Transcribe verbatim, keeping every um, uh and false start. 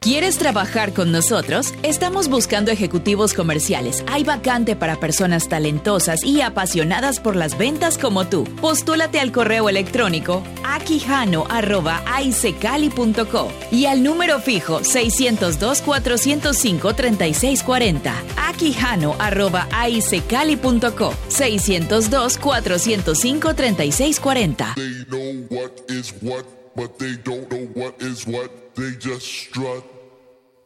¿Quieres trabajar con nosotros? Estamos buscando ejecutivos comerciales. Hay vacante para personas talentosas y apasionadas por las ventas como tú. Postúlate al correo electrónico aquijano arroba aicecali punto co y al número fijo seiscientos dos, cuatrocientos cinco, treinta y seis cuarenta. aquijano arroba aicecali punto co seiscientos dos, cuatrocientos cinco, treinta y seis cuarenta. They know what is what, but they don't know what is what. They just strut.